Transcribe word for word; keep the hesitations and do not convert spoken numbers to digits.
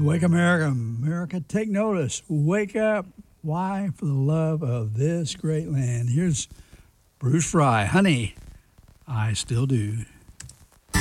Wake America, America, take notice. Wake up. Why? For the love of this great land. Here's Bruce Fry. Honey, I still do.